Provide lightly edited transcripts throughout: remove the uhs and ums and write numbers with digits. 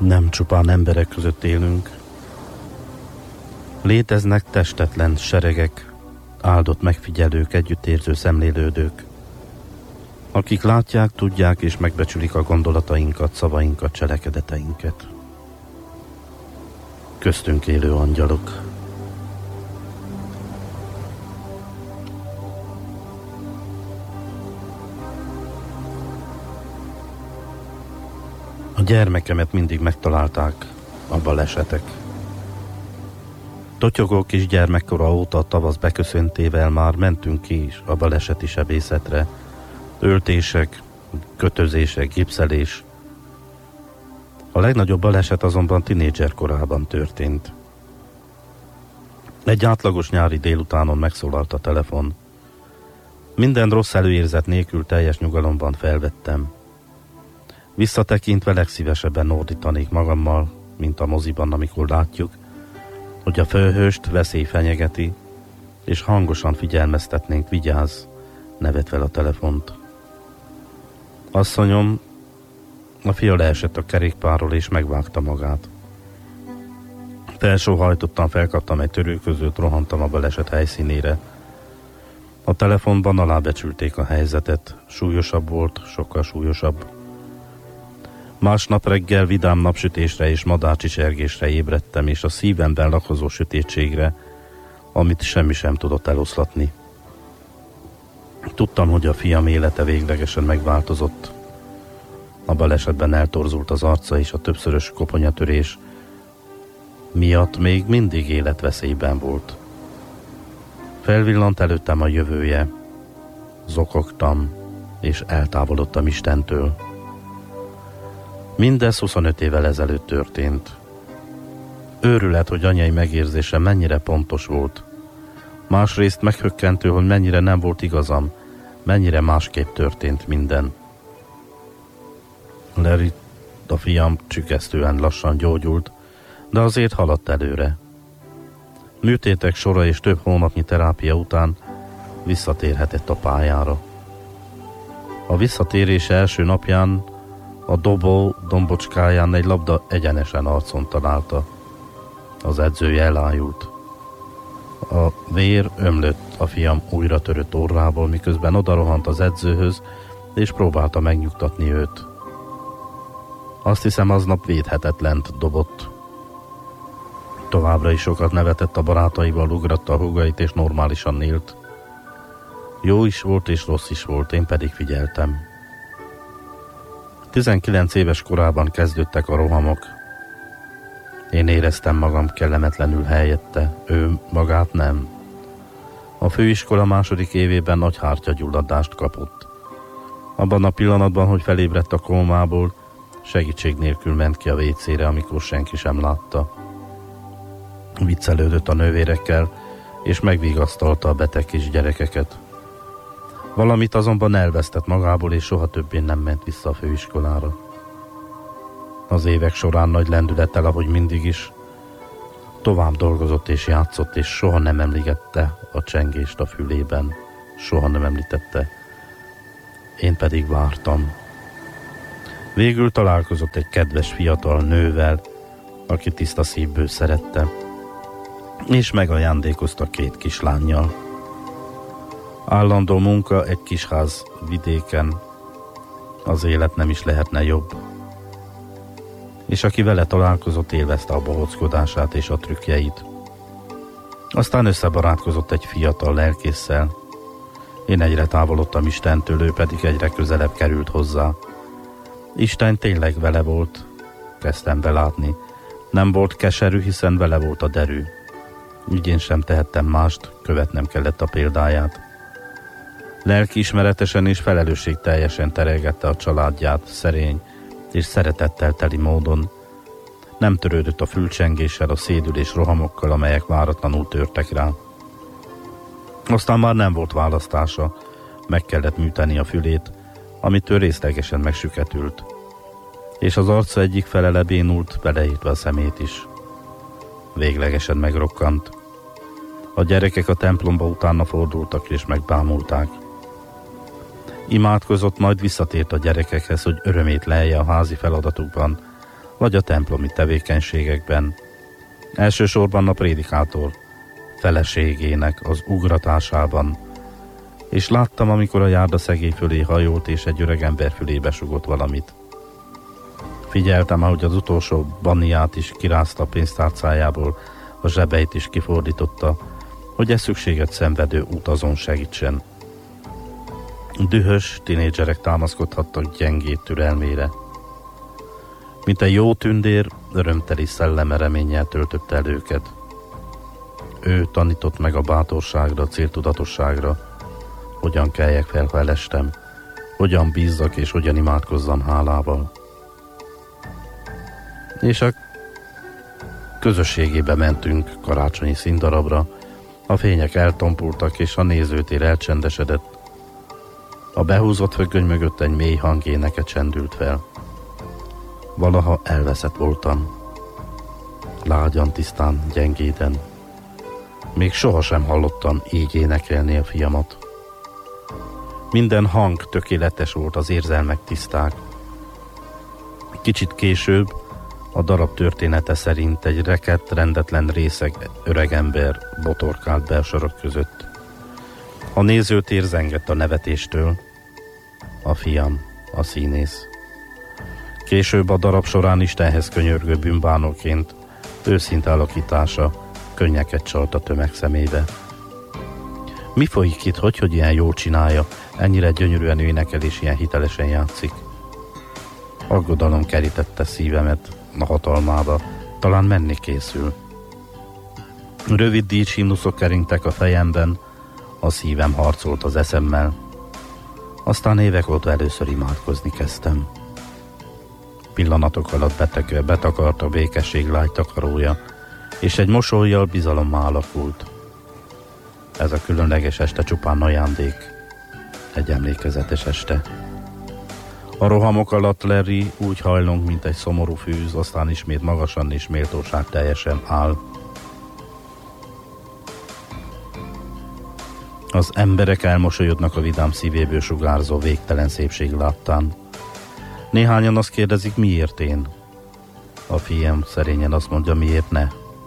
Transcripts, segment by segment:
Nem csupán emberek között élünk. Léteznek testetlen seregek, áldott megfigyelők, együttérző szemlélődők, akik látják, tudják és megbecsülik a gondolatainkat, szavainkat, cselekedeteinket. Köztünk élő angyalok. A gyermekemet mindig megtalálták a balesetek. Totyogó kis gyermekkora óta a tavasz beköszöntével már mentünk ki is a baleseti sebészetre. Öltések, kötözések, gipszelés. A legnagyobb baleset azonban tinédzser korában történt. Egy átlagos nyári délutánon megszólalt a telefon. Minden rossz előérzet nélkül teljes nyugalomban felvettem. Visszatekintve legszívesebben ordítanék magammal, mint a moziban, amikor látjuk, hogy a főhőst veszély fenyegeti, és hangosan figyelmeztetnénk, vigyázz, ne vedd fel a telefont. Asszonyom, a fia leesett a kerékpárról és megvágta magát. Felsóhajtottan felkaptam egy törőközőt, rohantam a baleset helyszínére. A telefonban alábecsülték a helyzetet, súlyosabb volt, sokkal súlyosabb. Másnap reggel vidám napsütésre és madárcsicsergésre ébredtem, és a szívemben lakozó sötétségre, amit semmi sem tudott eloszlatni. Tudtam, hogy a fiam élete véglegesen megváltozott. A balesetben eltorzult az arca, és a többszörös koponyatörés miatt még mindig életveszélyben volt. Felvillant előttem a jövője. Zokogtam, és eltávolodtam Istentől. Mindez 25 évvel ezelőtt történt. Őrület, hogy anyai megérzése mennyire pontos volt. Másrészt meghökkentő, hogy mennyire nem volt igazam, mennyire másképp történt minden. Larry, a fiam csükesztően lassan gyógyult, de azért haladt előre. Műtétek sora és több hónapnyi terápia után visszatérhetett a pályára. A visszatérése első napján a dobó dombocskáján egy labda egyenesen arcon találta. Az edzője elájult. A vér ömlött a fiam újra törött orrából, miközben odarohant az edzőhöz, és próbálta megnyugtatni őt. Azt hiszem, aznap védhetetlent dobott. Továbbra is sokat nevetett a barátaival, ugratta a húgait, és normálisan élt. Jó is volt, és rossz is volt, én pedig figyeltem. 19 éves korában kezdődtek a rohamok. Én éreztem magam kellemetlenül helyette, ő magát nem. A főiskola második évében nagy hártyagyulladást kapott. Abban a pillanatban, hogy felébredt a kómából, segítség nélkül ment ki a WC-re, amikor senki sem látta. Viccelődött a nővérekkel, és megvigasztalta a beteg kis gyerekeket. Valamit azonban elvesztett magából, és soha többé nem ment vissza a főiskolára. Az évek során nagy lendülettel, ahogy mindig is, tovább dolgozott és játszott, és soha nem emlegette a csengést a fülében. Soha nem említette. Én pedig vártam. Végül találkozott egy kedves fiatal nővel, aki tiszta szívből szerette, és megajándékozta 2 kislánnyal. Állandó munka, egy kis ház vidéken, az élet nem is lehetne jobb. És aki vele találkozott, élvezte a bohóckodását és a trükkjeit. Aztán összebarátkozott egy fiatal lelkésszel. Én egyre távolodtam Istentől, ő pedig egyre közelebb került hozzá. Isten tényleg vele volt, kezdtem belátni. Nem volt keserű, hiszen vele volt a derű. Úgy én sem tehettem mást, követnem kellett a példáját. Lelkiismeretesen és felelősségteljesen terelgette a családját, szerény és szeretettel teli módon. Nem törődött a fülcsengéssel, a szédülés rohamokkal, amelyek váratlanul törtek rá. Aztán már nem volt választása, meg kellett műteni a fülét, amitől részlegesen megsüketült. És az arca egyik fele lebénult, beleértve a szemét is. Véglegesen megrokkant. A gyerekek a templomba utána fordultak és megbámulták. Imádkozott, majd visszatért a gyerekekhez, hogy örömét lelje a házi feladatukban, vagy a templomi tevékenységekben, elsősorban a prédikátor feleségének az ugratásában, és láttam, amikor a járda szegély fölé hajolt, és egy öreg ember fülébe sugott valamit. Figyeltem, ahogy az utolsó banniát is kirázta a pénztárcájából, a zsebeit is kifordította, hogy szükséget szenvedő utazón segítsen. Dühös tinédzserek támaszkodhattak gyengét türelmére. Mint egy jó tündér, örömteli szelleme reménnyel töltötte el őket. Ő tanított meg a bátorságra, a céltudatosságra, hogyan keljek fel, ha elestem, hogyan bízzak és hogyan imádkozzam hálával. És a közösségébe mentünk karácsonyi színdarabra, a fények eltompultak és a nézőtér elcsendesedett. A behúzott fögöny mögött egy mély hangéneke csendült fel. Valaha elveszett voltam. Lágyan, tisztán, gyengéden. Még sohasem hallottam így énekelni a fiamat. Minden hang tökéletes volt, az érzelmek tiszták. Kicsit később a darab története szerint egy rekedt, rendetlen részeg öregember botorkált be a sorok között. A nézőtér zengett a nevetéstől. A fiam, a színész. Később a darab során Istenhez könyörgő bűnbánóként őszinte alakítása könnyeket csalt a tömeg szemébe. Mi folyik itt, hogy ilyen jól csinálja, ennyire gyönyörűen énekel és ilyen hitelesen játszik? Aggodalom kerítette szívemet a hatalmába, talán menni készül. Rövid díjshimnuszok keringtek a fejemben, a szívem harcolt az eszemmel. Aztán évek óta először imádkozni kezdtem. Pillanatok alatt betakart a békesség lágy takarója, és egy mosollyal bizalommá alakult. Ez a különleges este csupán ajándék, egy emlékezetes este. A rohamok alatt Larry úgy hajlong, mint egy szomorú fűz, aztán ismét magasan és méltóság teljesen áll. Az emberek elmosolyodnak a vidám szívéből sugárzó végtelen szépség láttán. Néhányan azt kérdezik, miért én? A fiam szerényen azt mondja, miért ne?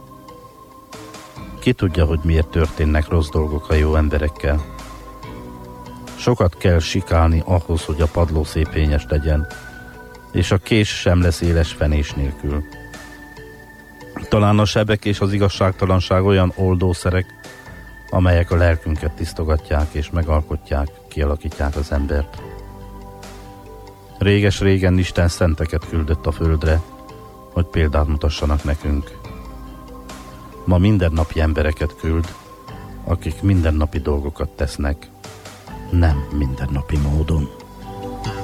Ki tudja, hogy miért történnek rossz dolgok a jó emberekkel? Sokat kell sikálni ahhoz, hogy a padló szép fényes legyen, és a kés sem lesz éles fenés nélkül. Talán a sebek és az igazságtalanság olyan oldószerek, amelyek a lelkünket tisztogatják és megalkotják, kialakítják az embert. Réges-régen Isten szenteket küldött a földre, hogy példát mutassanak nekünk. Ma mindennapi embereket küld, akik mindennapi dolgokat tesznek, nem mindennapi módon.